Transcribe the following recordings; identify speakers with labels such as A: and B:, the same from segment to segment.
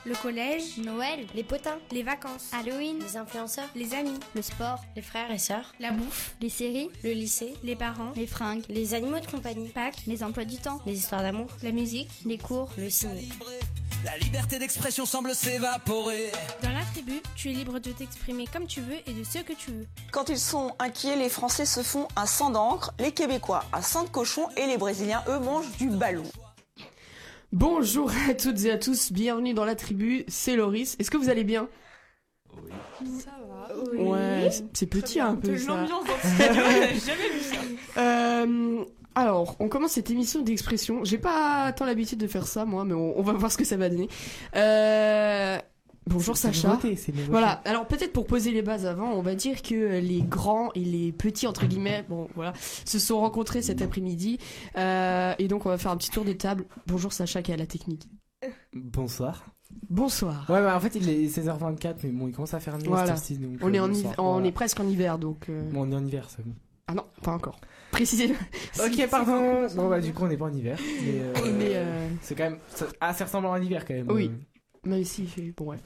A: Le collège,
B: Noël,
C: les potins,
A: les vacances,
B: Halloween,
C: les influenceurs,
A: les amis,
B: le sport,
C: les frères et sœurs,
A: la bouffe,
B: les séries,
C: le lycée,
A: les parents,
B: les fringues,
C: les animaux de compagnie,
A: Pâques,
B: les emplois du temps,
C: les histoires d'amour,
A: la musique,
B: les cours,
C: le ciné.
D: La liberté d'expression semble s'évaporer.
A: Dans la tribu, tu es libre de t'exprimer comme tu veux et de ce que tu veux.
E: Quand ils sont inquiets, les Français se font un sang d'encre, les Québécois un sang de cochon et les Brésiliens, eux, mangent du ballon.
F: Bonjour à toutes et à tous, bienvenue dans la tribu, c'est Loris. Est-ce que vous allez bien ?
G: Ça va.
F: Ouais, c'est petit un peu ça.
G: L'ambiance dans ce studio, on n'a jamais vu ça.
F: Alors, on commence cette émission d'expression. J'ai pas tant l'habitude de faire ça, moi, mais on va voir ce que ça va donner. Bonjour Sacha.
H: C'est nouveauté.
F: Voilà, alors peut-être pour poser les bases avant, on va dire que les grands et les petits, entre guillemets, se sont rencontrés cet après-midi. Et donc on va faire un petit tour de table. Bonjour Sacha qui est à la technique.
H: Bonsoir.
F: Bonsoir.
H: Ouais, en fait, il est 16h24, mais bon, il commence à faire nuit
F: Voilà.
H: cette heure-ci, donc,
F: On est
H: bonsoir.
F: on est presque en hiver, donc...
H: Bon, on est en hiver, ça.
F: Ah non, pas encore. Précisez-le.
H: Ok, pardon. Bon, du coup, on n'est pas en hiver. Mais, c'est quand même... ça ressemble à un hiver, quand même.
F: Oui. Même si il fait... Bon, ouais.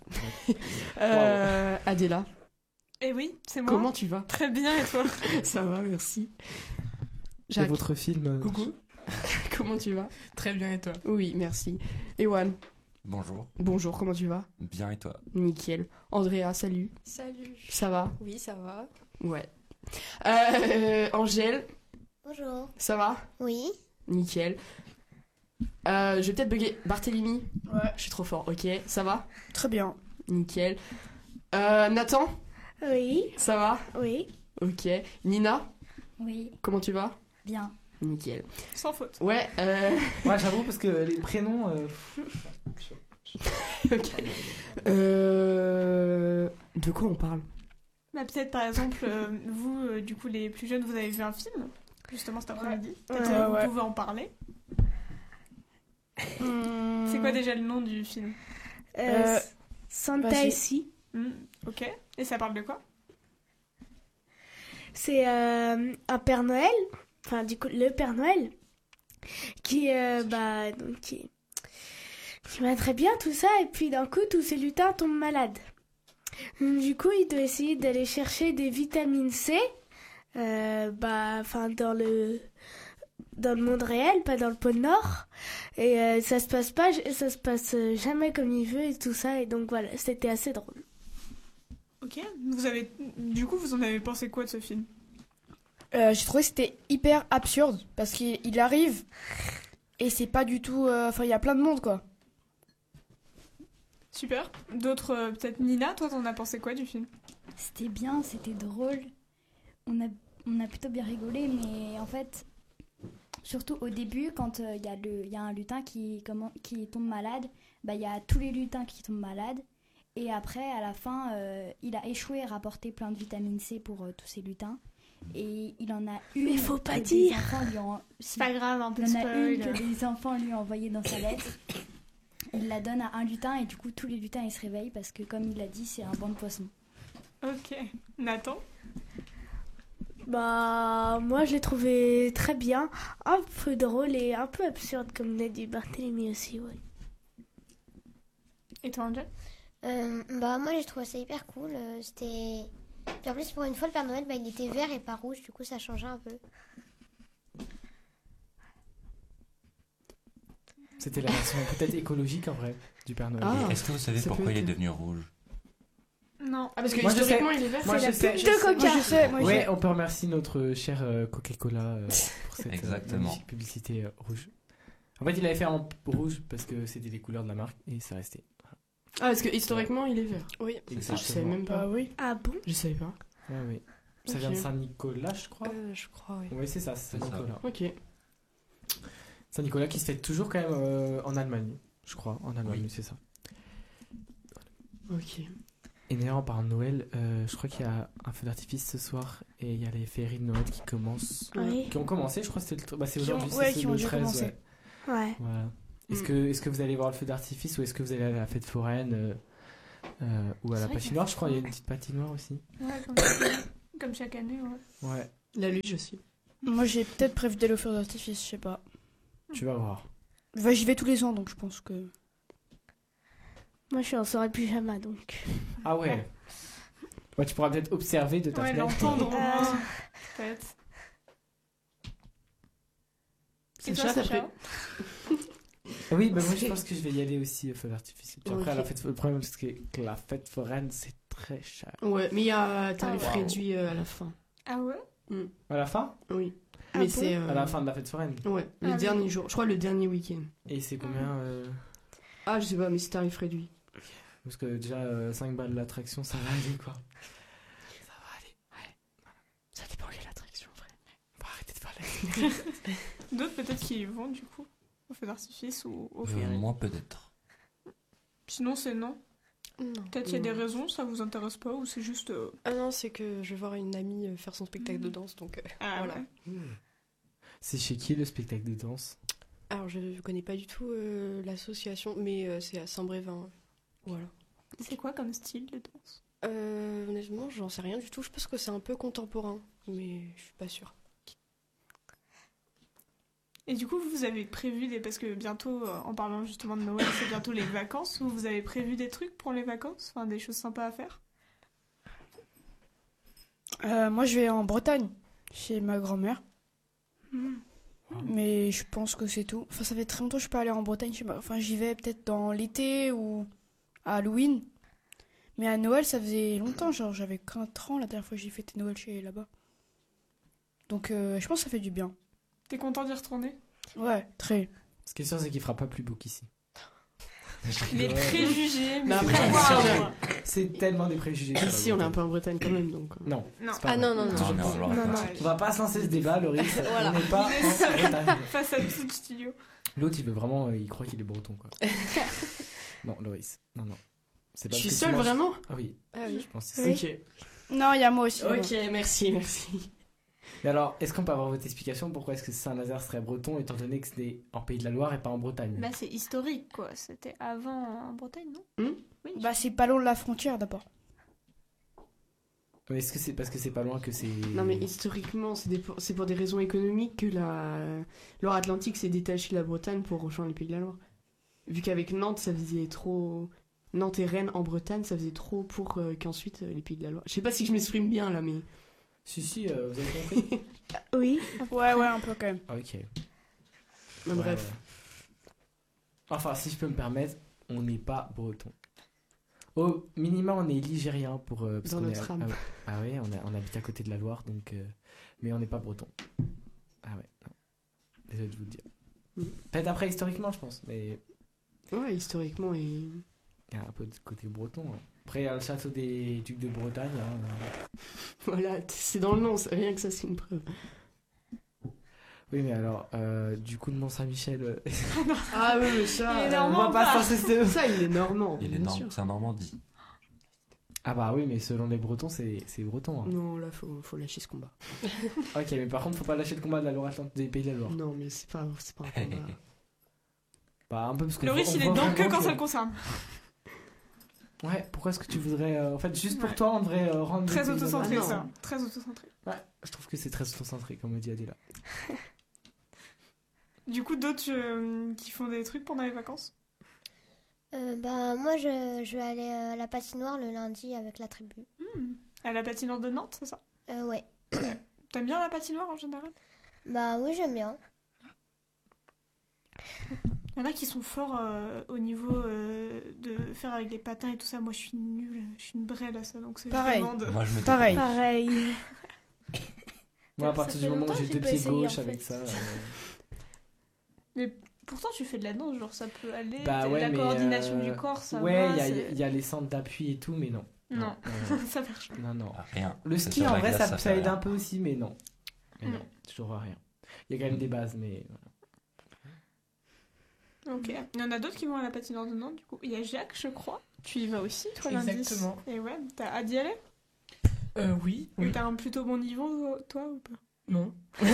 F: Adela,
G: Et oui, c'est moi.
F: comment tu vas ?
G: Très bien, et toi?
F: Ça va, merci.
H: C'est
F: Jacques,
H: votre film.
F: coucou. Comment tu vas ?
G: Très bien, et toi?
F: Oui, merci. Ewan,
I: Bonjour,
F: bonjour, comment tu vas ?
I: bien et toi?
F: Nickel. Andrea, salut.
G: Salut.
F: Ça va ?
G: Oui, ça va.
F: Ouais. Angèle,
C: Bonjour.
F: ça va ?
C: Oui.
F: Nickel. Je vais peut-être bugger. Barthélemy,
G: Ouais.
F: je suis trop fort, ok. Ça va ?
G: Très bien.
F: Nickel. Nathan,
A: Oui,
F: ça va ?
A: oui.
F: Ok. Nina,
B: oui,
F: comment tu vas ?
B: bien.
F: Nickel.
G: Sans faute.
F: Ouais,
H: Ouais, j'avoue, parce que les prénoms...
F: ok. De quoi on parle ?
G: Bah, peut-être, par exemple, vous, du coup, les plus jeunes, vous avez vu un film, justement cet après-midi. Peut-être vous pouvez en parler. C'est quoi déjà le nom du film?
A: Santa
F: vas-y.
A: ici.
G: Ok. Et ça parle de quoi?
A: C'est un Père Noël, enfin du coup le Père Noël, qui va très bien tout ça, et puis d'un coup tous ces lutins tombent malades. Du coup il doit essayer d'aller chercher des vitamines C, dans le monde réel, pas dans le pôle Nord, et ça se passe jamais comme il veut et tout ça, et donc voilà, c'était assez drôle.
G: Ok. Du coup, vous en avez pensé quoi de ce film?
J: J'ai trouvé que c'était hyper absurde parce qu'il arrive et c'est pas du tout. Enfin, il y a plein de monde quoi.
G: Super. D'autres, peut-être Nina, toi, t'en as pensé quoi du film?
B: C'était bien, c'était drôle. On a plutôt bien rigolé, mais en fait, surtout au début, quand il y a un lutin qui tombe malade, bah il y a tous les lutins qui tombent malades. Et après, à la fin, il a échoué à rapporter plein de vitamine C pour tous ces lutins. Et il en a une.
A: Mais faut pas
B: que
A: dire.
B: des enfants lui ont...
G: C'est pas grave, un peu
B: Il
G: de
B: en a une
G: spoil.
B: que des enfants lui ont envoyée dans sa lettre. Il la donne à un lutin et du coup, tous les lutins ils se réveillent parce que, comme il l'a dit, c'est un banc de poissons.
G: Ok. Nathan?
A: Bah, moi je l'ai trouvé très bien, un peu drôle et un peu absurde, comme l'a dit Barthélemy aussi, ouais.
G: Et toi, Angel?
C: Moi j'ai trouvé ça hyper cool. C'était. Puis en plus pour une fois le Père Noël il était vert et pas rouge, du coup ça changeait un peu.
H: C'était la version peut-être écologique, en vrai, du Père Noël.
F: Ah.
I: Et est-ce que vous savez
F: ça
I: pourquoi
F: peut
I: il est
F: être-
I: devenu rouge?
G: Non.
F: Ah, parce que
H: Moi, je
F: historiquement
H: sais.
F: il est vert.
H: Moi,
A: C'est
H: je
A: la
H: sais,
A: pub
H: je
A: de
H: sais.
A: Coca.
J: Moi je sais, moi je
H: Ouais,
J: sais.
H: on peut remercier notre cher Coca-Cola pour cette
I: Exactement.
H: magnifique publicité rouge. En fait, il avait fait en rouge parce que c'était les couleurs de la marque et ça restait.
F: Ah, parce que historiquement il est vert.
J: Oui.
F: Ça, je savais même pas.
J: Bah oui.
A: Ah bon?
F: Je savais pas.
H: Ouais, oui. Ça
F: Ok.
H: vient de Saint-Nicolas, je crois.
J: Je crois, oui.
H: Oui, c'est ça,
I: C'est
H: Saint-Nicolas.
F: Ok.
H: Saint-Nicolas qui se fête toujours quand même en Allemagne, je crois. En Allemagne,
I: Oui.
H: c'est ça.
F: Ok.
H: Et d'ailleurs, en parlant de Noël, je crois qu'il y a un feu d'artifice ce soir et il y a les féeries de Noël qui commencent.
A: Oui.
H: Qui ont commencé, je crois que c'était c'est
J: Qui ont-
H: aujourd'hui,
J: ouais,
H: c'est
J: qui ont
H: le
J: déjà
H: 13.
J: commencé.
H: Ouais.
A: Ouais.
H: Voilà. Est-ce
F: Mm.
H: que vous allez voir le feu d'artifice ou est-ce que vous allez à la fête foraine ou à
B: C'est
H: la
B: vrai
H: patinoire,
B: qu'il y a
H: je crois, il y a une petite patinoire aussi.
G: Ouais, comme chaque année, ouais.
H: Ouais,
F: La luge aussi.
J: Moi j'ai peut-être prévu d'aller au feu d'artifice, je sais pas.
H: tu vas voir.
J: Enfin, j'y vais tous les ans donc je pense que.
A: Moi, je suis en soirée pyjama, donc.
H: Ah ouais. Ouais, tu pourras peut-être observer de ta
G: Ouais,
H: fenêtre.
G: l'entendre au moins. Peut-être. Et toi, Sacha?
H: Oui, bah moi je pense que je vais y aller aussi au feu d'artifice. Puis après,
F: Ok.
H: le problème, c'est que la fête foraine, c'est très cher.
F: Ouais, mais il y a tarif
G: Ah, wow.
F: réduit à la fin.
G: Ah ouais?
H: À la fin
F: Oui.
G: Ah
F: Mais
G: bon
F: c'est.
H: À la fin de la fête foraine.
F: Ouais, le
G: Ah oui.
F: dernier jour. Je crois le dernier week-end.
H: Et c'est combien
F: Ah, je sais pas, mais c'est tarif réduit.
H: Parce que déjà, 5 balles l'attraction, ça va aller quoi. Ça va aller. Ouais.
F: Ça dépend de l'attraction, frère.
H: On va arrêter de faire la
G: D'autres peut-être qui y vont du coup au feu d'artifice ou au féerie.
I: Moi, peut-être.
G: Sinon c'est non.
K: Non.
G: Peut-être qu'il y a des raisons, ça vous intéresse pas ou c'est juste.
K: Ah non, c'est que je vais voir une amie faire son spectacle de danse, donc
G: Ah
K: voilà.
G: ouais.
H: C'est chez qui le spectacle de danse?
K: Alors je connais pas du tout l'association, mais c'est à Saint-Brévin. Voilà.
G: C'est quoi comme style de danse?
K: Honnêtement, j'en sais rien du tout. Je pense que c'est un peu contemporain, mais je suis pas sûre.
G: Et du coup, vous avez prévu des... Parce que bientôt, en parlant justement de Noël, c'est bientôt les vacances. Vous avez prévu des trucs pour les vacances? Enfin, des choses sympas à faire?
J: Moi, je vais en Bretagne, chez ma grand-mère.
G: Hmm.
J: Mais je pense que c'est tout. Enfin, ça fait très longtemps que je suis pas allée en Bretagne. Enfin, j'y vais peut-être dans l'été ou à Halloween. Mais à Noël, ça faisait longtemps. Genre, j'avais 4 ans la dernière fois que j'ai fêté Noël chez là-bas. Donc, je pense que ça fait du bien.
G: T'es content d'y retourner?
J: Ouais, très.
H: Ce qui est sûr, c'est qu'il fera pas plus beau qu'ici.
G: Les préjugés,
F: Mais après,
G: c'est
F: ici,
G: waouh.
H: C'est tellement des préjugés. sur la
F: Ici, on est un
H: Bretagne.
F: peu en Bretagne quand même, donc.
H: Non.
G: Non.
H: c'est pas
K: Ah
H: vrai.
K: non, non, non.
H: Toujours
I: Non,
H: pas.
I: non,
G: Non, non.
H: On va pas se lancer ce débat, Loris.
K: Voilà.
H: On n'est pas en Bretagne.
G: Face à tout le studio.
H: L'autre, il veut vraiment, il croit qu'il est breton, quoi. Non, Loris, non, non. C'est
F: Je suis
H: parce que tu
F: seule,
H: manges-
F: vraiment?
H: Ah oui,
K: Ah oui.
H: je pense. que
A: Oui.
H: c'est-
F: Ok.
J: Non, il y a moi aussi.
F: Ok, merci, merci.
H: Mais alors, est-ce qu'on peut avoir votre explication pourquoi est-ce que Saint-Nazaire serait breton, étant donné que c'était en Pays de la Loire et pas en Bretagne?
G: Bah, c'est historique, quoi. C'était avant en Bretagne, non? Oui.
J: Bah, c'est pas loin de la frontière d'abord.
H: Mais est-ce que c'est parce que c'est pas loin que c'est...
F: Non, mais historiquement, c'est pour des raisons économiques que la Loire-Atlantique s'est détachée de la Bretagne pour rejoindre les Pays de la Loire. Vu qu'avec Nantes, ça faisait trop. Nantes et Rennes en Bretagne, ça faisait trop pour qu'ensuite les Pays de la Loire. Je sais pas si je m'exprime bien là, mais.
H: Si, vous avez compris?
A: Oui.
J: Ouais, un peu quand même.
H: Ah, ok.
F: Mais
H: Ouais,
F: bref.
H: ouais. Enfin, si je peux me permettre, on n'est pas breton. Au minimum, on est ligérien pour... parce
F: Dans
H: qu'on
F: notre âme.
H: Ah ouais, on habite à côté de la Loire, donc... mais on n'est pas breton. Ah ouais, non. Désolé de vous le dire.
F: Mm.
H: Peut-être après, historiquement, je pense, mais...
F: Ouais, historiquement, et.
H: Il y a un peu de côté breton. Hein. Après, il y a le château des Ducs de Bretagne. Hein.
F: Voilà, c'est dans le nom, rien que ça, c'est une preuve.
H: Oui, mais alors, du coup, de Mont-Saint-Michel...
F: Ah oui, mais ça.
G: Il est
H: on
G: normand,
H: va pas
G: pas.
H: se lancer
F: Ça, il est normand.
I: Il est
F: bien sûr.
I: c'est en Normandie.
H: Ah bah oui, mais selon les Bretons, c'est breton. Hein.
F: Non, là, faut lâcher ce combat.
H: Ok, mais par contre, faut pas lâcher le combat de la Loire-Atlantique des Pays de la Loire.
F: Non, mais c'est pas un combat.
H: Bah, un peu parce qu'on
G: Loris,
H: on
G: il est
H: voit
G: donc que
H: vraiment
G: quand ça le concerne.
H: Ouais, pourquoi est-ce que tu voudrais... en fait, juste pour
G: Ouais.
H: toi, on devrait rendre... les
G: Très
H: Pays de la Loire.
G: autocentré,
F: Ah non.
G: ça. Très autocentré.
H: Ouais, je trouve que c'est très autocentré, comme me dit Adela.
G: Du coup, d'autres qui font des trucs pendant les vacances?
C: Bah, moi, je vais aller à la patinoire le lundi avec la tribu.
G: À la patinoire de Nantes, c'est ça?
C: Ouais.
G: T'aimes bien la patinoire en général?
C: Bah oui, j'aime bien.
G: Il y en a qui sont forts au niveau de faire avec les patins et tout ça. Moi, je suis nulle. Je suis une brêle à ça, donc c'est
J: Pareil.
G: vraiment de...
I: Moi, je me
J: Pareil.
A: Pareil.
H: Moi, à
A: Ça
H: partir
A: fait
H: du moment où
A: longtemps
H: j'ai
A: que
H: deux
A: j'ai pas
H: pieds
A: essayé,
H: gauche
A: en
H: avec
A: fait.
H: ça...
G: Mais pourtant, tu fais de la danse, genre ça peut aller.
H: Bah ouais,
G: la
H: mais,
G: coordination du corps, ça
H: ouais,
G: va.
H: il y a les centres d'appui et tout, mais non.
G: Non,
H: Non,
G: ça marche pas.
H: non.
I: Ah, rien.
H: Le
I: C'est
H: ski,
I: sur
H: en
I: la
H: vrai,
I: glace,
H: ça
I: fait
H: aide
I: rien.
H: un peu aussi, mais non. Mais
G: Mm.
H: non, toujours rien. Il y a quand même des bases, mais...
G: Ok. Il y en a d'autres qui vont à la patinoire de Nantes, du coup. Il y a Jacques, je crois. Tu y vas aussi, toi, lundi.
K: Exactement.
G: Et ouais, t'as hâte d'y aller?
K: Oui.
G: Et t'as un plutôt bon niveau, toi, ou pas?
K: Non.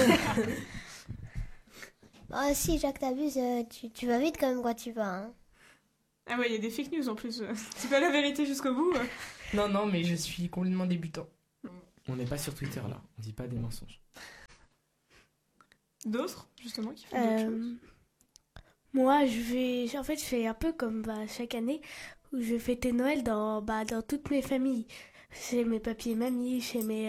C: Ah si, Jacques, t'abuses, tu vas vite quand même quand tu vas. Hein.
G: Ah ouais, il y a des fake news en plus. C'est pas la vérité jusqu'au bout.
K: Non, non, mais je suis complètement débutant.
H: On n'est pas sur Twitter, là. On dit pas des mensonges.
G: D'autres, justement, qui font d'autres choses.
A: Moi, je fais un peu comme chaque année, où je vais fêter Noël dans toutes mes familles. Chez mes papis et mamies, chez mes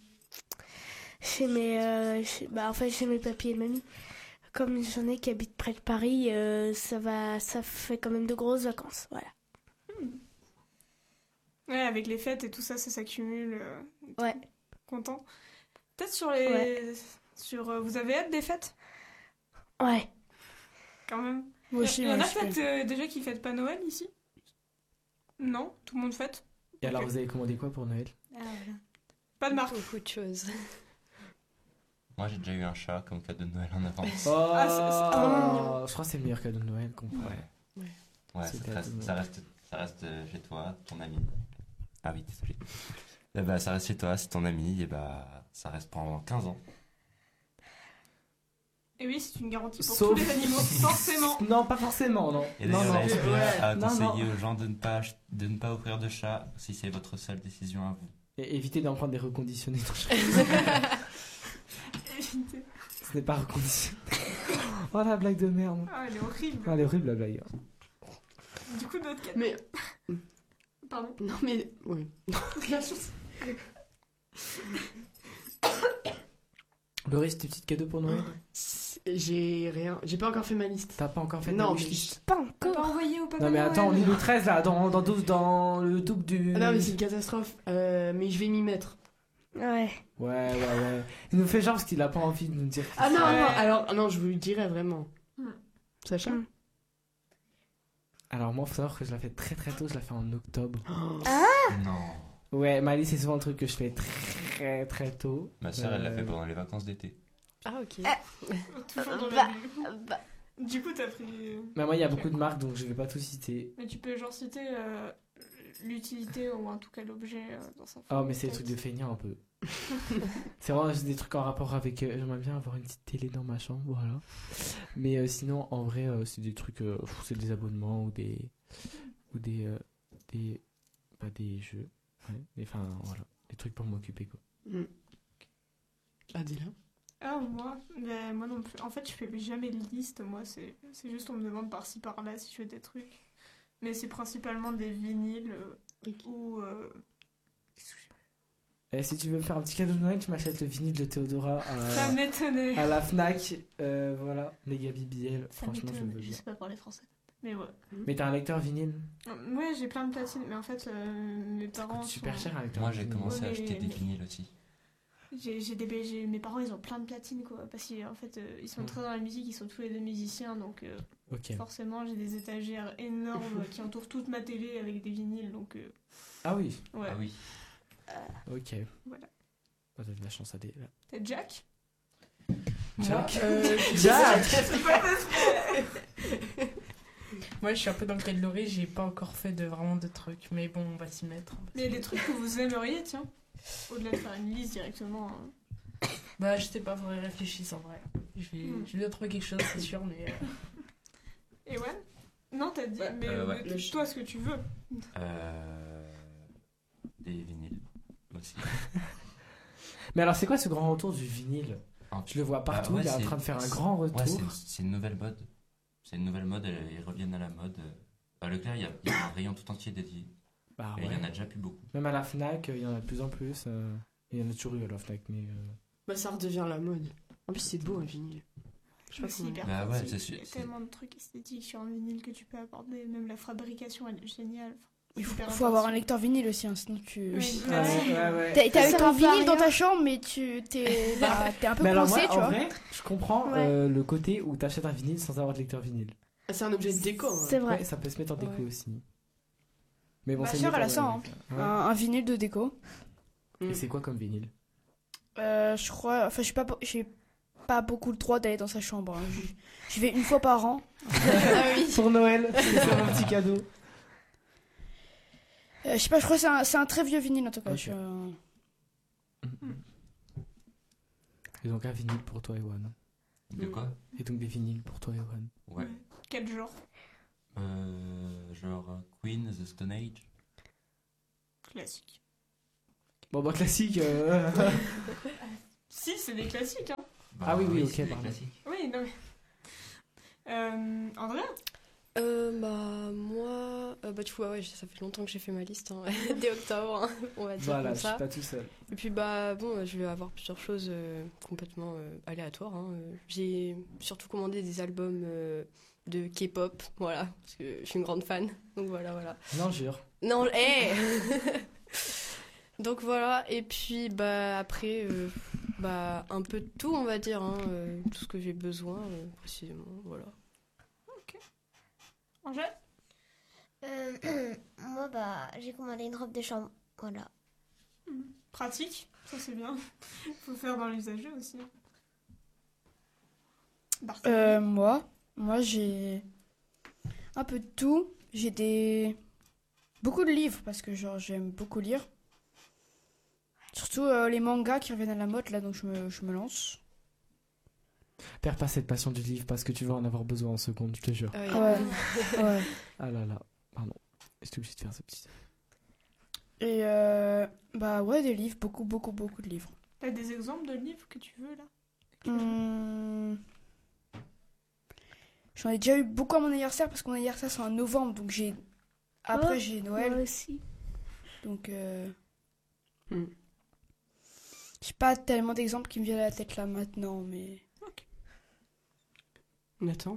A: papis et mamies. Comme j'en ai qui habitent près de Paris, ça fait quand même de grosses vacances, voilà.
G: Ouais, avec les fêtes et tout ça, ça s'accumule.
A: Ouais.
G: Content. Peut-être sur les...
A: Ouais.
G: Vous avez hâte des fêtes?
A: Ouais.
G: Quand même.
J: Moi aussi,
G: Il y en a
J: je fais.
G: peut-être déjà qui fêtent pas Noël ici? Non? Tout le monde fête?
H: Et alors,
G: Ok.
H: vous avez commandé quoi pour Noël?
G: Pas de marque.
K: Beaucoup de choses.
I: Moi, j'ai déjà eu un chat comme cadeau de Noël en avance.
H: Oh,
G: Ah, c'est mignon.
H: je crois que c'est le meilleur cadeau de Noël qu'on peut.
I: Ouais,
H: C'est
I: ça
H: cadeau
I: reste,
H: de Noël.
I: ça reste chez toi, ton ami. Ah oui, désolé. Et bah, ça reste chez toi, c'est ton ami, et bah, ça reste pendant 15 ans.
G: Et oui, c'est une garantie pour
H: Sauf-
G: tous les animaux, forcément.
H: Non, pas forcément, non.
I: Et
H: Non,
I: d'ailleurs,
H: non.
I: la SPA a
H: Non,
I: conseillé
H: non.
I: aux gens de ne pas offrir de chat si c'est votre seule décision à vous.
H: Et évitez d'en prendre des reconditionnés.
G: Évitez.
H: Ce n'est pas reconditionné. Oh la blague de merde.
G: Ah, elle est horrible.
H: Ah, elle est horrible la blague.
G: Du coup, d'autres cadeaux.
F: Mais.
G: Pardon.
F: Non, mais. Oui.
H: Loris, tes petits cadeaux pour Noël?
F: J'ai rien. J'ai pas encore fait ma liste.
H: T'as pas encore fait
F: Non,
H: ta
F: mais
H: wishlist?
A: Pas
G: T'as
A: encore.
G: pas envoyé au papa
H: Non mais attends, on
G: Noël.
H: est le 13 là, dans le double du...
F: Ah non, mais c'est une catastrophe. Mais je vais m'y mettre.
A: Ouais.
H: Ouais. Il nous fait genre parce qu'il a pas envie de nous dire.
F: Ah non,
G: Ouais.
F: non, alors, non, je vous le dirais vraiment. Sacha
A: Mm.
H: Alors moi, faut savoir que je la fais très très tôt, je la fais en octobre.
I: Non.
H: Ouais, Mali, c'est souvent un truc que je fais très très tôt.
I: Ma soeur, elle l'a fait pendant les vacances d'été.
K: Ah, ok.
G: Toujours dans
A: Bah,
G: la
A: bah,
G: Du coup, t'as pris...
H: Mais moi, il y a beaucoup de marques, donc je vais pas tout citer.
G: Mais tu peux genre citer l'utilité ou en tout cas l'objet dans sa
H: Oh, mais c'est des trucs de feignant un peu. C'est vraiment juste des trucs en rapport avec... J'aimerais bien avoir une petite télé dans ma chambre, voilà. Mais sinon, en vrai, c'est des trucs... c'est des abonnements ou des... Pas des jeux. Ouais. Enfin, voilà. Des trucs pour m'occuper, quoi.
F: Adila.
G: Ah, moi non plus. En fait, je fais jamais de liste, moi. C'est juste, on me demande par-ci, par-là si je fais des trucs. Mais c'est principalement des vinyles ou...
H: Et si tu veux me faire un petit cadeau de Noël, tu m'achètes le vinyle de Théodora
G: Ça m'étonnait.
H: à la Fnac. Voilà, les Gabi BL.
G: Ça
H: Franchement, je
G: m'étonne.
H: veux
G: Je
H: bien.
G: sais pas parler français. Mais ouais.
H: Mais t'as un lecteur vinyle?
G: Ouais, j'ai plein de platines. Mais en fait, mes parents
H: Super
G: sont...
H: cher un lecteur
I: Moi, j'ai
H: vinyle.
I: commencé à
G: Ouais,
I: acheter
G: mais-
I: des vinyles aussi.
G: Mes parents, ils ont plein de platines, quoi. Parce qu'en fait, ils sont très dans la musique, ils sont tous les deux musiciens. Donc,
H: Ok.
G: forcément, j'ai des étagères énormes qui entourent toute ma télé avec des vinyles. Donc,
H: Ah oui,
G: ouais.
I: Ah oui.
H: ok.
G: Voilà.
H: Oh, t'as de la chance à des... là.
G: T'as Jack?
H: Jack
J: Jack.
L: Moi, je suis un peu dans le cas de Laurie, j'ai pas encore fait vraiment de trucs, mais bon, on va s'y mettre.
G: Mais il y a des trucs que vous aimeriez, tiens. Au-delà de faire une liste directement. Hein.
L: Bah, je sais pas, faudrait réfléchir en vrai. Je vais bien trouver quelque chose, c'est sûr, mais.
G: Et ouais? Non, t'as dit.
I: Ouais,
G: mais
I: ouais.
G: toi, ce que tu veux.
I: Des vinyles aussi.
H: Mais alors, c'est quoi ce grand retour du vinyle? Je le vois partout,
I: ouais,
H: il est en
I: c'est-
H: train de faire un grand retour.
I: Ouais, c'est une nouvelle mode. C'est une nouvelle mode, ils reviennent à la mode. À Leclerc, il y a un rayon tout entier dédié.
H: Bah
I: Et il
H: ouais.
I: y en a déjà plus beaucoup.
H: Même à la Fnac, il y en a de plus en plus. Il y en a toujours eu à la Fnac, mais...
F: Bah, ça redevient la mode. En plus, c'est beau un vinyle. Je sais pas
G: C'est
F: comment-
G: hyper
I: Bah ouais,
G: pratique.
I: c'est
G: Il y a
I: sûr,
G: tellement de trucs esthétiques sur un vinyle que tu peux aborder. Même la fabrication, elle est géniale.
J: Il
G: C'est hyper
J: faut avoir un
G: intéressant.
J: lecteur vinyle aussi, hein, sinon tu.
G: Oui,
H: Ouais, ouais.
J: T'es avec
A: Ça
J: ton
A: sert à
J: vinyle dans
A: rien.
J: ta chambre, mais t'es un peu
H: Mais alors
J: coincé,
H: moi,
J: tu
H: en
J: vois.
H: vrai, je comprends
A: Ouais.
H: le côté où t'achètes un vinyle sans avoir de lecteur vinyle.
F: Ah, c'est un objet de déco. hein.
A: C'est vrai.
H: Ouais, ça peut se mettre en déco
J: Ouais.
H: aussi. Mais bon,
J: Ma
H: c'est
J: sœur,
H: mieux
J: elle a
H: quand
J: ça,
H: même.
J: hein.
H: Ouais.
J: Un vinyle de déco.
H: Et c'est quoi comme vinyle?
J: Je crois. Enfin, j'ai pas beaucoup le droit d'aller dans sa chambre. Hein. J'y vais une fois par an.
H: Pour Noël, c'est mon petit cadeau.
J: Je sais pas, je crois que c'est un très vieux vinyle en tout cas.
H: Ok. Et donc un vinyle pour toi, Ewan.
I: De quoi?
H: Et donc des vinyles pour toi, Ewan.
I: Ouais.
G: Quel genre?
I: Genre Queen, The Stone Age.
G: Classique.
H: Bon bah classique.
G: Si, c'est des classiques, hein.
H: Ah oui, oui, ok,
I: c'est des
H: pardon.
I: classiques.
G: Oui, non mais. Andrea?
K: Bah, moi, bah du coup, ouais, ça fait longtemps que j'ai fait ma liste, hein. Dès octobre, hein, on va dire
H: Voilà,
K: comme
H: je
K: ça.
H: suis pas tout seul.
K: Et puis bah bon, je vais avoir plusieurs choses complètement aléatoires, hein. J'ai surtout commandé des albums de K-pop, voilà, parce que je suis une grande fan, donc voilà.
H: Non, jure.
K: Non, hé Donc voilà, et puis bah après, bah un peu de tout, on va dire, hein, tout ce que j'ai besoin, précisément, voilà.
G: Ok. Angèle?
C: Moi, bah, j'ai commandé une robe de chambre. Voilà.
G: Pratique, ça c'est bien. Faut faire dans l'usager aussi.
J: Moi, j'ai un peu de tout. J'ai beaucoup de livres parce que genre j'aime beaucoup lire. Surtout les mangas qui reviennent à la mode là, donc je me lance.
H: Perds pas cette passion du livre parce que tu vas en avoir besoin en seconde, je te jure.
J: Ouais.
H: Ah là là, pardon. J'étais obligée de faire ce petit.
J: Et bah ouais, des livres, beaucoup de livres.
G: T'as des exemples de livres que tu veux là?
J: J'en ai déjà eu beaucoup à mon anniversaire parce que mon anniversaire c'est en novembre, donc j'ai Noël.
A: Moi aussi.
J: Donc j'ai pas tellement d'exemples qui me viennent à la tête là maintenant, mais.
F: Nathan?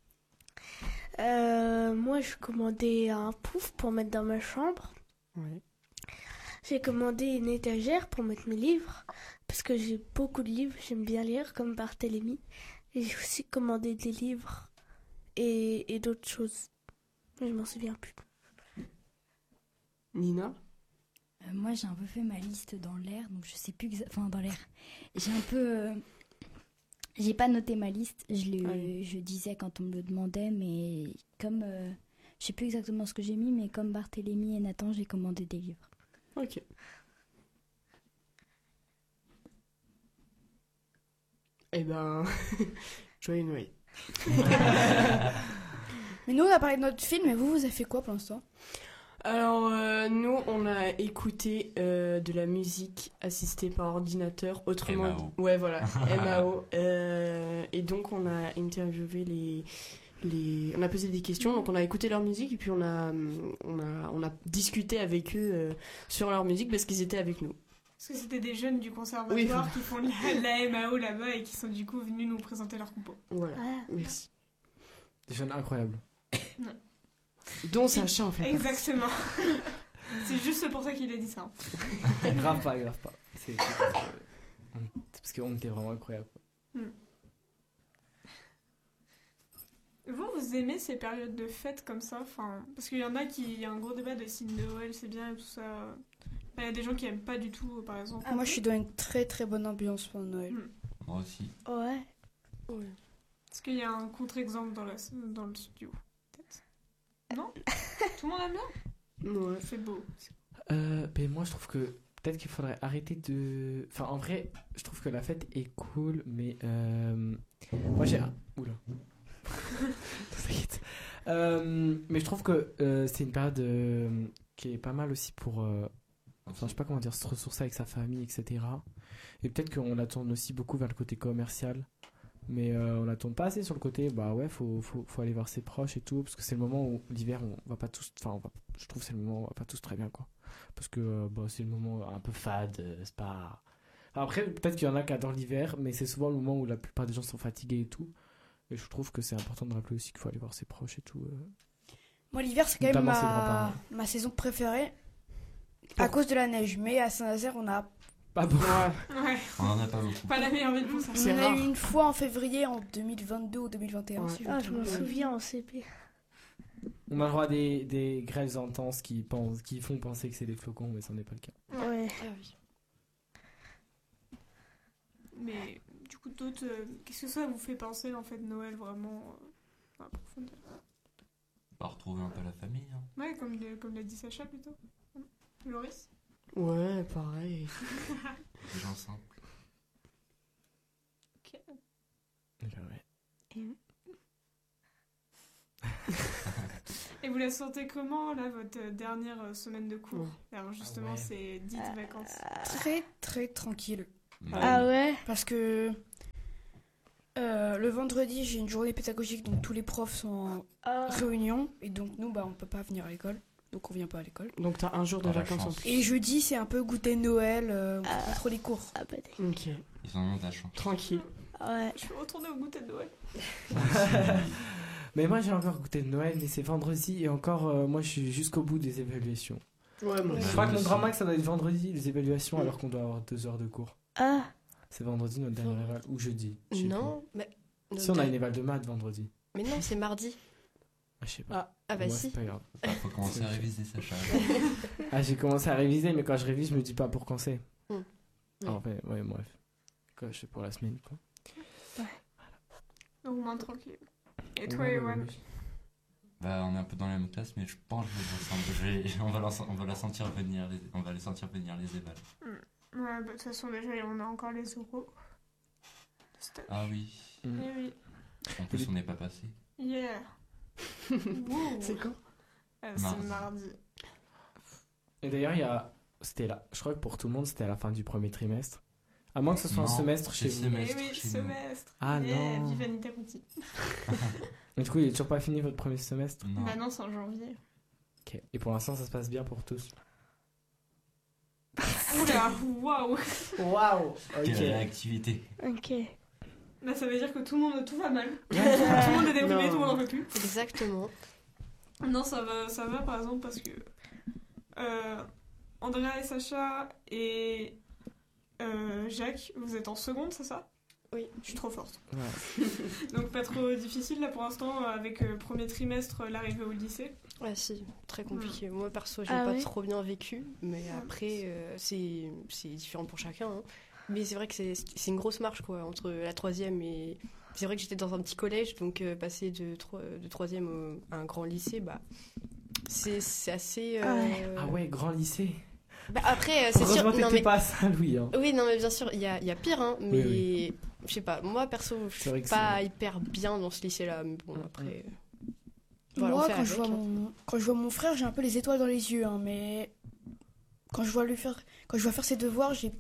A: Moi, je commandais un pouf pour mettre dans ma chambre.
F: Ouais.
A: J'ai commandé une étagère pour mettre mes livres, parce que j'ai beaucoup de livres, j'aime bien lire, comme Barthélemy. Et j'ai aussi commandé des livres et d'autres choses. Mais je m'en souviens plus.
F: Nina?
B: Moi, j'ai un peu fait ma liste dans l'air, donc je sais plus enfin, dans l'air. J'ai un peu... J'ai pas noté ma liste, je disais quand on me le demandait, mais comme... je sais plus exactement ce que j'ai mis, mais comme Barthélemy et Nathan, j'ai commandé des livres.
F: Ok. Eh ben... Joyeux Noël.
J: Mais nous, on a parlé de notre film, et vous avez fait quoi pour l'instant?
F: Alors, nous, on a écouté de la musique assistée par ordinateur, autrement
I: MAO.
F: Ouais, voilà, MAO. Et donc, on a interviewé on a posé des questions, donc on a écouté leur musique, et puis on a discuté avec eux sur leur musique, parce qu'ils étaient avec nous.
G: Parce que c'était des jeunes du conservatoire
F: Oui.
G: qui font de la MAO là-bas et qui sont du coup venus nous présenter leur compo.
F: Voilà, merci.
H: Des jeunes incroyables.
F: Dont Sacha, en fait.
G: Exactement. C'est juste pour ça qu'il a dit ça.
H: grave pas. C'est parce qu'on était vraiment incroyables.
G: Vous aimez ces périodes de fêtes comme ça, enfin, parce qu'il y en a il y a un gros débat de si Noël c'est bien et tout ça. Il y a des gens qui aiment pas du tout, par exemple.
J: Moi, je suis dans une très très bonne ambiance pendant Noël.
I: Moi aussi.
A: Ouais.
G: Est-ce qu'il y a un contre-exemple dans le studio? Peut-être. Non? Tout le monde aime bien?
F: Ouais.
G: C'est beau.
H: Ben moi, je trouve que peut-être qu'il faudrait arrêter de... Enfin, en vrai, je trouve que la fête est cool, mais... Moi, j'ai... Oula. T'inquiète. Mais je trouve que c'est une période qui est pas mal aussi pour... Enfin, je sais pas comment dire, se ressourcer avec sa famille, etc. Et peut-être qu'on la tourne aussi beaucoup vers le côté commercial. Mais on la tourne pas assez sur le côté, bah ouais, faut aller voir ses proches et tout, parce que c'est le moment où l'hiver, on va pas tous... Enfin, je trouve que c'est le moment où on va pas tous très bien, quoi. Parce que c'est le moment un peu fade, c'est pas... Enfin, après, peut-être qu'il y en a qui adorent l'hiver, mais c'est souvent le moment où la plupart des gens sont fatigués et tout. Et je trouve que c'est important de rappeler aussi qu'il faut aller voir ses proches et tout.
J: Moi, l'hiver, c'est quand même
H: Notamment ses grands-parents.
J: ma saison préférée à cause de la neige. Mais à Saint-Nazaire, on a
H: pas beaucoup.
G: Ouais.
I: On en a pas beaucoup.
G: Pas la meilleure ville pour ça.
J: On a eu une fois en février en 2022 ou 2021.
F: Ouais.
J: Si
A: Je m'en souviens en CP.
H: On a le droit à des grêles intenses qui font penser que c'est des flocons, mais ça n'est pas le cas.
A: Ouais.
K: Ah oui.
G: Mais du coup, d'autres... qu'est-ce que ça vous fait penser, en fait, Noël, vraiment dans la profondeur?
I: Bah, retrouver un peu la famille. Hein.
G: Ouais, comme l'a dit Sacha, plutôt. Loris?
F: Ouais, pareil.
I: Des gens simples.
G: Ok.
H: Ouais.
G: Et vous la sentez comment, là, votre dernière semaine de cours? Alors, justement,
H: ouais.
G: c'est dites vacances.
J: Très très tranquille.
A: Ah ouais?
J: Parce que Le vendredi, j'ai une journée pédagogique, donc tous les profs sont en réunion. Et donc, nous, on peut pas venir à l'école. Donc, on vient pas à l'école.
F: Donc, t'as un jour de vacances en plus.
J: Et jeudi, c'est un peu goûter de Noël. On fait pas trop les cours.
F: Ok.
I: Ils en ont de la chance.
F: Tranquille.
A: Ouais.
G: Je vais retourner au goûter de Noël.
H: Mais moi j'ai encore goûté de Noël, mais c'est vendredi et encore moi je suis jusqu'au bout des évaluations.
F: Ouais, moi
H: je crois que mon grand max ça doit être vendredi les évaluations alors qu'on doit avoir 2 heures de cours.
A: Ah.
H: C'est vendredi notre dernière éval ou jeudi.
K: Non, mais.
H: Si on a une éval de maths vendredi.
K: Mais non, c'est mardi.
H: Ah, je sais pas.
K: Ah bah
H: moi,
K: si.
H: C'est pas grave.
I: Faut commencer à réviser, Sacha.
H: Ah, j'ai commencé à réviser, mais quand je révise, je me dis pas pour quand c'est.
K: Oui.
H: En fait, ouais, bref. Quoi, je sais pour la semaine, quoi.
G: Au moins tranquille. Et toi, Ewan?
I: Bah, on est un peu dans la même classe, mais je pense que on va la sentir venir, on va les sentir venir les évals.
G: Ouais, bah, de toute façon, déjà, on a encore les oraux.
I: Ah oui.
G: Eh oui.
I: En plus, on n'est pas passé.
G: Hier.
F: C'est quand?
G: C'est mardi.
H: Et d'ailleurs, c'était là. Je crois que pour tout le monde, c'était à la fin du premier trimestre. À moins que ce soit un semestre chez vous.
G: Eh oui, semestre.
H: Ah non.
G: Vive Anita Conti.
H: Et du coup, il n'est toujours pas fini votre premier semestre?
I: Non.
G: Bah non, c'est en janvier.
H: Ok. Et pour l'instant, ça se passe bien pour tous?
G: Oula, waouh.
H: Waouh.
I: Quelle réactivité.
A: Ok.
G: Là, ça veut dire que tout va mal. Tout le monde est déprimé, tout le monde en peut plus.
K: Exactement.
G: Non, ça va par exemple parce que Andrea et Sacha et Jacques, vous êtes en seconde, c'est ça?
K: Oui.
G: Je suis trop forte.
H: Ouais.
G: Donc pas trop difficile là pour l'instant avec premier trimestre l'arrivée au lycée.
K: Ouais, si, très compliqué. Moi perso, j'ai pas trop bien vécu, mais après c'est différent pour chacun. Hein. Mais c'est vrai que c'est une grosse marche quoi entre la troisième et c'est vrai que j'étais dans un petit collège, donc passer de troisième à un grand lycée, bah c'est assez.
H: Ah ouais, grand lycée.
K: Bah après, c'est sûr.
H: Heureusement t'étais pas à Saint-Louis. Hein.
K: Oui, non, mais bien sûr, il y a pire, hein, mais
H: oui.
K: Je sais pas. Moi perso, je suis pas hyper bien dans ce lycée-là, mais bon après.
J: Voilà, moi, quand je vois mon frère, j'ai un peu les étoiles dans les yeux, hein, mais quand je vois faire ses devoirs, j'ai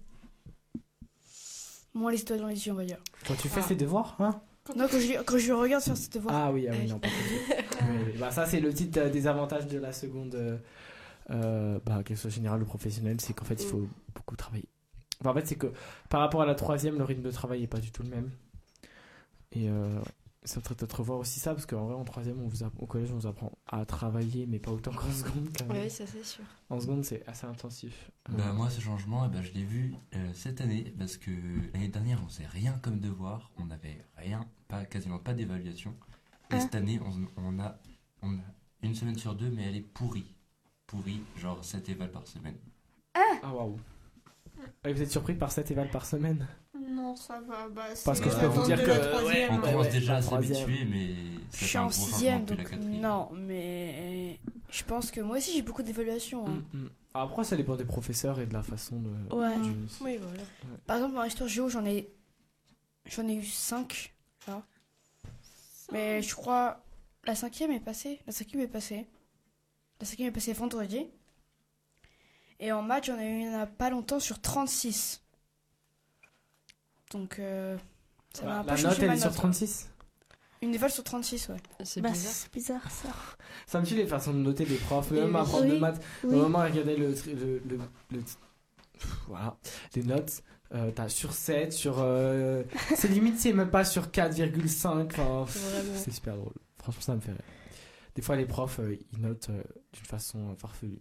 J: moins les étoiles dans les yeux, on va dire.
H: Quand tu fais ses devoirs, hein?
J: Non, quand je regarde faire ses devoirs.
H: Ah oui, non, pas oui. Bah ça, c'est le titre des avantages de la seconde, qu'elle soit générale ou professionnelle, c'est qu'en fait, il faut beaucoup travailler. Enfin, en fait, c'est que par rapport à la troisième, le rythme de travail n'est pas du tout le même. Et ça peut peut-être revoir aussi ça, parce qu'en vrai, en troisième, au collège, on vous apprend à travailler, mais pas autant qu'en seconde, quand même.
K: Oui, ça c'est sûr.
H: En seconde, c'est assez intensif.
I: Bah, moi, ce changement, je l'ai vu cette année, parce que l'année dernière, on faisait rien comme devoir, on n'avait quasiment pas d'évaluation. Et cette année, on a une semaine sur 2, mais elle est pourrie. Pourrie, genre 7 évals par semaine.
H: Ah waouh. Et vous êtes surpris par 7 évals par semaine?
G: Non, ça va. Bah,
H: parce que je peux vous dire que
I: on commence déjà à s'habituer, mais
J: je suis en 6ème, donc non, mais je pense que moi aussi j'ai beaucoup d'évaluations. Hein.
H: Après, ça dépend des professeurs et de la façon de.
J: Ouais.
K: Oui, voilà.
J: Ouais. Par exemple, en histoire géo, j'en ai eu 5 là. Mais je crois la 5ème est passée. La 5ème est passée vendredi. Et en maths, j'en ai eu il n'y a pas longtemps sur 36. Donc, ça va un peu changer.
H: La note, elle est sur 36 ?
J: Une éval sur 36, ouais.
K: C'est bizarre.
A: C'est bizarre, ça.
H: Ça me tue les façons de noter des profs, même à prendre de maths. Au moment où regarder voilà, les notes, t'as sur 7, sur... c'est limite, c'est même pas sur 4,5. Enfin, c'est super drôle. Franchement, ça me fait rire. Des fois, les profs, ils notent d'une façon farfelue.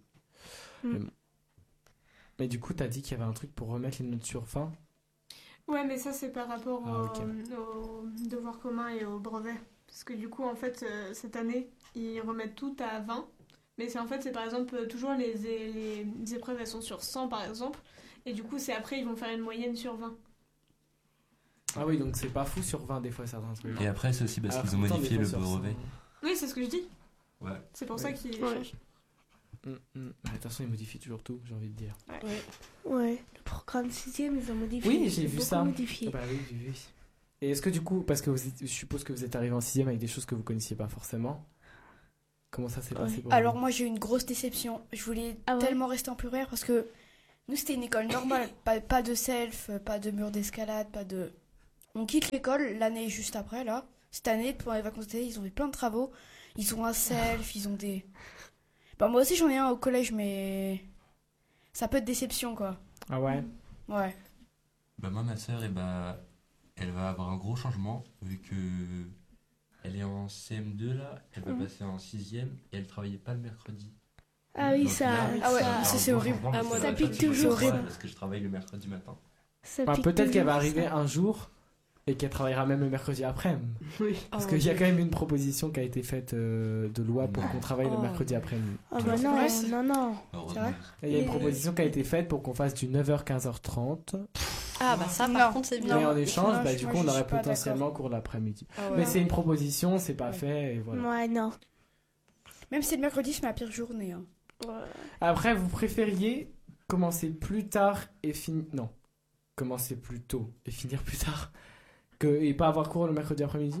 H: Mais du coup, t'as dit qu'il y avait un truc pour remettre les notes sur fin.
G: Ouais, mais ça, c'est par rapport au devoir commun et au brevet. Parce que du coup, en fait, cette année, ils remettent tout à 20. Mais c'est par exemple, toujours les épreuves, elles sont sur 100, par exemple. Et du coup, c'est après, ils vont faire une moyenne sur 20.
H: Ah oui, donc c'est pas fou sur 20, des fois, certains trucs.
I: Et après, c'est aussi parce qu'ils ont modifié le brevet.
G: Oui, c'est ce que je dis.
I: Ouais.
G: C'est pour ça qu'ils changent.
H: De toute façon, ils modifient toujours tout, j'ai envie de dire.
A: Ouais. Le programme 6ème, ils ont modifié.
H: Oui, j'ai vu ça.
A: Modifié.
H: Bah oui, j'ai vu. Et est-ce que du coup, parce que je suppose que vous êtes arrivé en 6ème avec des choses que vous connaissiez pas forcément, comment ça s'est passé pour
J: Alors moi, j'ai eu une grosse déception. Je voulais tellement rester en pluriel parce que nous, c'était une école normale. pas de self, pas de mur d'escalade, pas de... On quitte l'école l'année juste après, là. Cette année, pendant les vacances d'été, ils ont fait plein de travaux. Ils ont un self, ils ont des... Bah, moi aussi, j'en ai un au collège, mais... Ça peut être déception, quoi.
H: Ah ouais?
J: Ouais.
I: Bah moi, ma sœur, elle va avoir un gros changement, vu que elle est en CM2 là, elle va passer en 6e et elle travaillait pas le mercredi.
A: Ah oui,
I: Donc
A: ça.
I: là,
J: Ah ouais,
I: va
J: ça, c'est
I: avoir un
J: horrible.
I: changement,
K: Ah,
I: parce
K: moi,
I: que
A: ça
I: moi,
A: pique
I: je suis
A: toujours,
I: pas
A: ça.
I: parce que je travaille le mercredi matin.
A: Ça
H: Bah,
A: pique
H: peut-être qu'elle
A: toujours,
H: va arriver
A: ça.
H: un jour et qu'elle travaillera même le mercredi après.
F: Oui.
H: Parce
K: Oh,
H: qu'il y a
K: mon
H: quand même une proposition qui a été faite de loi pour qu'on travaille le
K: Oh.
H: mercredi après-midi.
A: Ah bah
J: C'est
A: non,
J: vrai, c'est-
A: non, non.
I: Heureusement.
J: vrai
H: Et il y a une
A: Et-
H: proposition qui a été faite pour qu'on fasse du 9h-15h30.
K: Ah bah ça,
J: Non.
K: par contre, c'est bien.
H: Mais en échange,
J: moi,
H: bah,
J: je-
H: du
J: moi,
H: coup,
J: je
H: on aurait
J: suis pas
H: potentiellement cours l'après-midi.
K: Ah ouais.
H: Mais c'est une proposition, c'est pas fait, et voilà.
A: Ouais, non.
J: Même si le mercredi, c'est ma pire journée. Hein.
H: Après, vous préfériez commencer plus tard et finir... Non. Commencer plus tôt et finir plus tard et pas avoir cours le mercredi après-midi?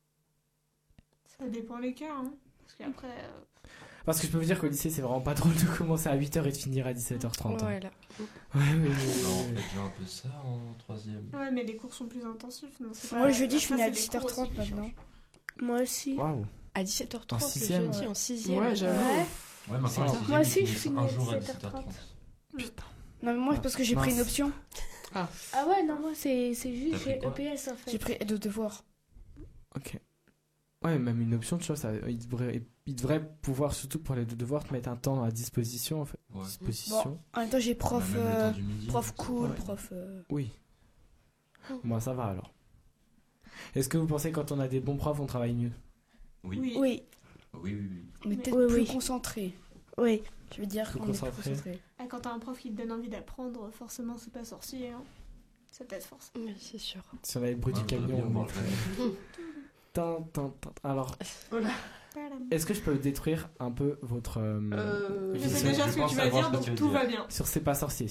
G: Ça dépend les cas, hein. Parce qu'après.
H: Parce que je peux vous dire qu'au lycée, c'est vraiment pas drôle de commencer à 8h et de finir à 17h30. hein.
K: Ouais, là.
H: Ouais,
I: Non, on fait déjà un peu ça en 3e.
G: Ouais, mais les cours sont plus intensif. Non, c'est
J: Moi,
G: pas-
J: le jeudi, je
G: après,
J: finis à
G: c'est les cours
J: 17h30
G: aussi qui
J: maintenant.
G: changent.
A: Moi aussi.
H: Waouh.
K: À 17h30,
H: En
K: le
H: 6e,
K: jeudi,
H: ouais.
K: en 6e.
F: Ouais, j'avoue.
A: Ouais.
I: Ouais, maintenant,
H: Ça
I: en
H: va.
I: 6e,
A: Moi aussi,
I: ils
A: je
I: finissent
A: finis
I: un
A: à
I: jour à
A: 17h30.
I: 17h30.
J: Non, mais moi, c'est parce que j'ai pris une
H: Mince.
J: option.
A: Ah ouais, non, moi c'est juste
I: T'as pris
A: j'ai
I: quoi
A: EPS en fait.
J: J'ai pris de devoirs.
H: Ok. Ouais, même une option, tu vois, il devrait pouvoir, surtout pour les devoirs, te mettre un temps à disposition, en fait.
I: Ouais.
H: Disposition.
J: En même temps, j'ai prof,
I: On a même le temps du midi,
J: prof
I: donc,
J: cool,
H: ouais.
J: prof...
H: Oui. Moi, ça va alors. Est-ce que vous pensez que quand on a des bons profs, on travaille mieux?
I: Oui.
G: Oui.
A: Oui,
I: Oui, oui, oui.
J: On est
G: Mais-
J: peut-être
A: Oui,
J: plus
A: oui.
J: concentré.
A: oui.
J: Je veux dire
H: Plus
J: qu'on est plus
H: concentré.
J: concentré.
G: Ah, quand t'as un prof qui te donne envie d'apprendre, forcément, c'est pas sorcier. Hein. Ça t'aide forcément.
K: Oui, c'est sûr.
H: Si on avait le bruit
I: Ouais,
H: du
I: on doit
H: camion,
I: bien
H: on
I: voir
H: mettrait- Tin, tin, tin. Alors,
G: Voilà.
H: est-ce que je peux détruire un peu votre
G: Je
H: vision
G: sais déjà
I: je
G: ce que
I: pense
G: tu vas
I: savoir
G: dire,
I: ce que tu
G: donc
I: veux
G: tout
I: dire.
G: va bien.
H: sur C'est pas sorcier?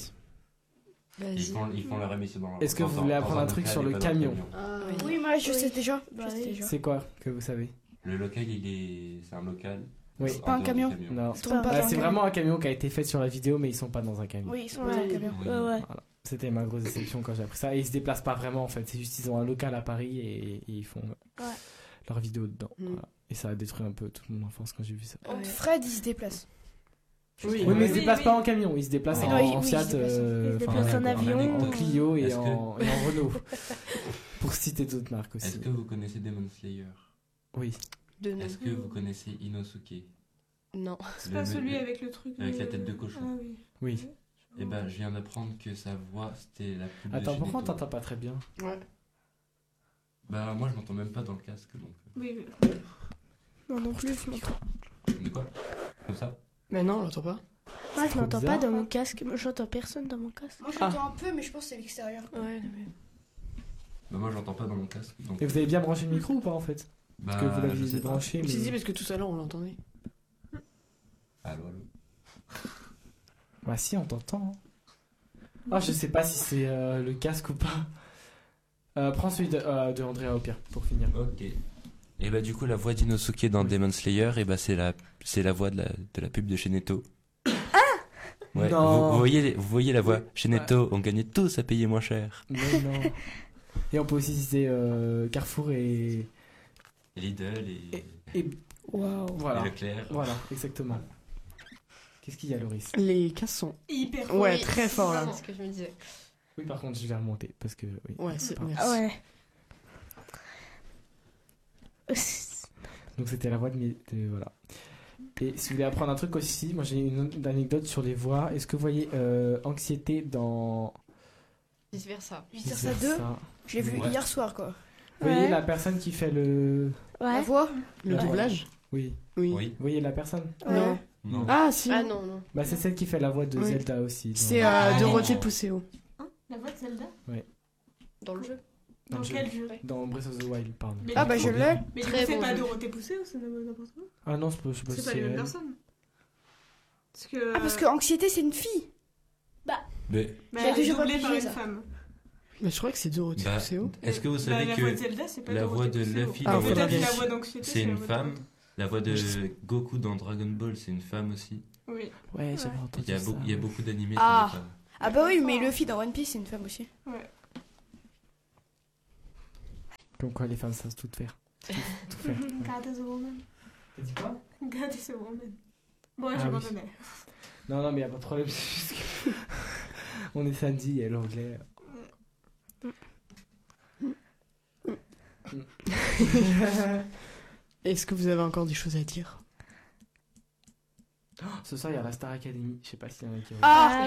I: Ils font leur émission dans
H: Est-ce que vous voulez apprendre un truc sur le camion?
J: Oui, moi, je
A: Oui.
J: sais déjà.
A: Bah
J: Je sais
A: oui.
J: déjà.
H: C'est quoi que vous savez?
I: Le local, c'est un local.
H: Oui.
J: pas un
I: En dehors
J: camion.
I: du
H: Non.
J: Ils tournent pas
H: Bah,
J: dans
H: c'est
J: un
H: vraiment un camion qui a été fait sur la vidéo, mais ils sont pas dans un camion.
J: Oui, ils sont
A: Ouais.
J: dans un camion.
I: Oui.
A: Ouais, ouais.
H: Voilà. C'était ma grosse déception quand j'ai appris ça. Et ils se déplacent pas vraiment en fait. C'est juste ils ont un local à Paris et ils font leurs vidéos dedans.
F: Mm.
H: Voilà. Et ça a détruit un peu toute mon enfance quand j'ai vu ça.
J: Fred, il se déplace.
F: Oui,
H: Oui, mais ils se
G: Oui,
H: déplacent
G: oui.
H: pas en camion. Ils se déplacent
J: Oui,
H: en,
J: oui,
H: en
J: oui,
H: Fiat,
J: ils se déplacent.
A: Ils se déplacent en avion.
H: en Clio et
I: Est-ce
H: en Renault. Pour citer d'autres marques aussi.
I: Est-ce que vous connaissez Demon Slayer?
H: Oui.
K: De nom.
I: Est-ce que vous connaissez Inosuke?
K: Non.
G: C'est pas celui avec le truc.
I: avec la tête de cochon.
G: Ah oui.
H: Oui.
I: Eh ben, je viens d'apprendre que sa voix, c'était la pub de
H: Attends, pourquoi on
I: Shinneto.
H: t'entend pas très bien?
F: Ouais.
I: Bah, moi, je m'entends même pas dans le casque, donc...
G: Oui, oui.
A: Non, non plus, je m'entends.
I: De quoi? Comme ça?
F: Mais non, on l'entend pas.
A: Moi, je
H: trop
A: m'entends
H: bizarre.
A: pas dans mon casque. Moi, j'entends personne dans mon casque.
J: Moi, j'entends un peu, mais je pense que c'est l'extérieur.
K: Ouais, mais...
I: Bah, moi, j'entends pas dans mon casque, donc...
H: Et vous avez bien branché le micro ou pas en fait? Parce que vous
I: je
H: l'aviez
I: sais pas.
H: branché,
F: Je me suis dit
H: mais.
F: parce que tout à l'heure on l'entendait.
I: Allô, allô.
H: Bah si, on t'entend. hein. Ah, je sais pas si c'est le casque ou pas. Prends celui de Andrea au pire, pour finir.
I: Ok. Et bah, du coup, la voix d'Inosuke dans Demon Slayer, et bah, c'est la voix de la pub de Shinneto. Ouais,
H: Non.
I: vous voyez la voix. Shinneto, on gagnait tous à payer moins cher.
H: Non, non. Et on peut aussi citer Carrefour et
I: Lidl et
J: Waouh.
H: voilà.
I: Leclerc.
H: Voilà, exactement. Qu'est-ce qu'il y a, Loris?
F: Les casses sont.
G: Hyper
F: Ouais,
G: oui,
F: très fort là.
K: C'est ce que je me disais.
H: Oui, par contre, je vais remonter parce que oui.
F: Ouais, c'est.
H: Pardon.
F: Merci.
A: Ah ouais.
H: Donc c'était la voix voilà. Et si vous voulez apprendre un truc aussi, moi j'ai une anecdote sur les voix. Est-ce que vous voyez anxiété dans
K: Vice versa.
J: Je vais dire ça 2. Je l'ai vu
H: Ouais.
J: hier soir, quoi.
H: Vous voyez
A: Ouais.
H: la personne qui fait le
J: La
A: Ouais.
J: voix.
F: Le
H: Ouais.
F: doublage.
H: Oui.
F: Oui.
I: Oui.
H: Vous voyez la personne?
F: Non.
I: Non.
F: Ah si.
K: Ah non, non.
H: Bah c'est celle qui fait la voix de
F: Oui.
H: Zelda aussi. dans-
F: C'est
G: Ah,
F: Dorothée
I: non.
F: Pousséo.
G: Hein, la voix de Zelda
K: Dans le jeu.
H: dans
G: Dans
H: le jeu.
G: quel jeu
H: Dans Breath of the Wild, pardon.
G: Mais
J: Ah
G: du
J: bah
G: coup-
J: je l'ai.
G: Mais du
K: Très
G: coup, c'est
K: bon
G: pas
K: jeu.
G: Dorothée Poussé ou c'est n'importe quoi?
H: Ah non, je sais pas
G: C'est
H: si
G: pas
H: c'est
G: les mêmes
H: elle.
G: personnes. Parce que.
J: Ah, parce que anxiété, c'est une fille.
I: Mais,
G: Mais
J: J'ai
G: elle est
J: déjà pas
G: doublée par
J: pigé,
G: une
J: ça.
G: femme.
F: Mais je crois que c'est Dorothée
I: bah,
F: Pousséo.
I: est-ce que vous
G: Bah,
I: savez
G: la voix de
I: que
G: Zelda, c'est pas
I: la voix de
G: Dorothée Pousseau.
I: Luffy
F: Ah,
I: dans
F: faudra
G: Peut-être
I: One
G: la
I: Piece,
G: voix d'anxiété,
I: c'est une
G: la voix de
I: femme.
G: Dorothée.
I: La voix de Goku dans Dragon Ball, c'est une femme aussi.
G: Oui.
F: Ouais, j'avais
G: Ouais.
F: entendu
I: Il y a,
F: ça.
I: beaucoup, il y a beaucoup d'animés
J: Ah.
I: sur les femmes.
J: Ah bah oui,
G: D'accord.
J: mais Luffy dans One Piece, c'est une femme aussi.
G: Ouais.
H: Comme quoi les femmes savent tout faire. Tout faire. Ouais.
G: God is a woman.
H: T'as dit quoi?
G: God is a woman. Bon,
H: Ah
G: j'ai
H: oui.
G: abandonné.
H: Non, mais y a pas de problème. C'est juste que on est samedi et l'anglais.
F: Est-ce que vous avez encore des choses à dire?
H: Ce soir, il y a la Star Academy. Je sais pas s'il y en a qui.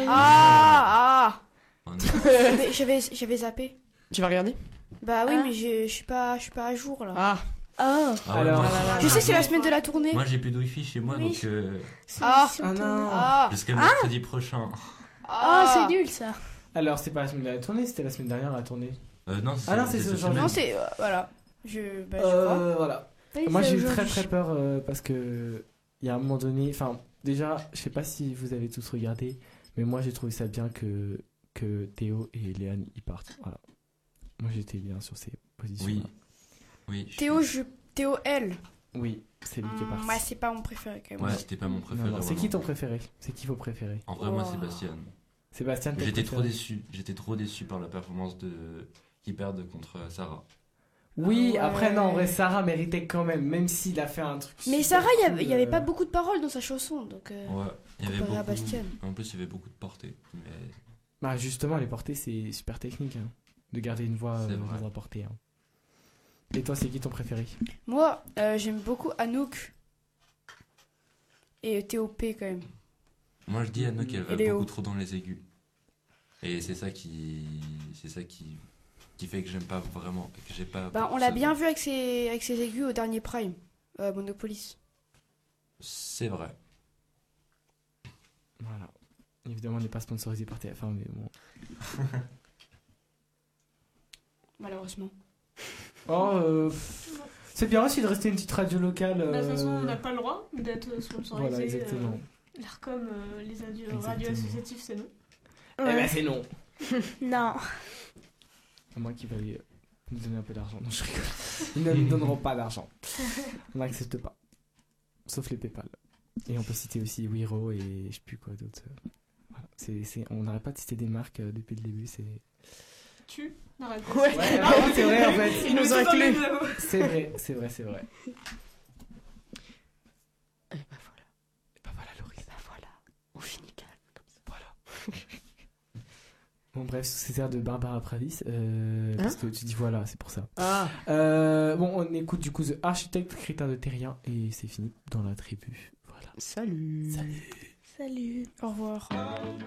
J: J'avais zappé.
F: Tu vas regarder?
J: Bah oui, mais je suis pas à jour là.
F: Ah.
I: Ah ouais,
H: Alors,
I: moi,
J: Je sais, c'est la semaine de la tournée.
I: Moi, j'ai plus de wifi chez moi,
J: Oui.
I: donc
H: non.
I: jusqu'à mercredi prochain.
A: C'est nul ça.
H: Alors, c'est pas la semaine de la tournée, c'était la semaine dernière la tournée.
I: Non,
H: c'est ce genre.
J: Non, c'est voilà. Je crois.
H: Voilà.
A: Oui,
H: Moi,
A: c'est
H: j'ai eu
A: aujourd'hui.
H: très peur parce que il y a un moment donné, enfin, déjà, je sais pas si vous avez tous regardé, mais moi, j'ai trouvé ça bien que Théo et Léane y partent. Voilà. Moi, j'étais bien sur ces positions.
I: Oui.
J: Théo L.
H: Oui, c'est lui qui est parti.
J: Ouais, c'est pas mon préféré quand même.
I: Ouais, c'était pas mon préféré.
H: Non, c'est qui ton préféré? C'est qui vos préférés?
I: En vrai, moi, Sébastien.
H: Sébastien, ton
I: J'étais
H: préféré?
I: J'étais trop déçu par la performance qu'ils perdent contre Sarah.
H: Oui,
J: Ouais.
H: après, non, en vrai, Sarah méritait quand même s'il a fait un truc.
J: Mais
H: super
J: Sarah,
H: cool,
J: il y avait pas beaucoup de paroles dans sa chanson, donc.
I: Ouais, il y avait
J: comparé à
I: beaucoup.
J: Bastien.
I: En plus, il y avait beaucoup de portée. Mais
H: Bah, justement, les portées, c'est super technique. Hein, de garder une voix portée. Hein. Et toi, c'est qui ton préféré?
J: Moi, j'aime beaucoup Anouk et TOP quand même.
I: moi, je dis à Anouk qu'elle va
J: Léo.
I: beaucoup trop dans les aigus. Et c'est ça qui fait que j'aime pas vraiment. Que j'ai pas.
J: Bah, on l'a bien vu avec ses aigus au dernier Prime, Monopolis.
I: C'est vrai.
H: Voilà. Évidemment, on n'est pas sponsorisé par TF1, mais bon.
J: Malheureusement.
H: Oh, c'est bien aussi de rester une petite radio locale.
G: De toute façon, on n'a pas le droit d'être sponsorisé.
H: Voilà, exactement.
G: L'ARCOM, les radios
H: Exactement.
G: associatives, c'est nous.
H: Eh ben, c'est non.
A: Non.
H: À moins qu'ils veuillent nous donner un peu d'argent. Non, je rigole. Ils ne nous donneront pas d'argent. On n'accepte pas. Sauf les PayPal. Et on peut citer aussi Wiro et je sais plus quoi d'autre. Voilà. On n'arrête pas de citer des marques depuis le début.
G: Tu n'arrêtes pas.
F: Ouais,
H: c'est vrai en fait.
F: Ils nous incluent.
H: C'est vrai.
F: Et bah voilà.
H: Voilà, Laurie.
F: Voilà. On finit calme comme ça.
H: Voilà. Bon, bref, sous ces airs de Barbara Pravis, parce que tu dis voilà, c'est pour ça. Bon, on écoute du coup The Architect, Critère de Terrien, et c'est fini dans la tribu. Voilà.
F: Salut.
A: Salut.
J: Au revoir.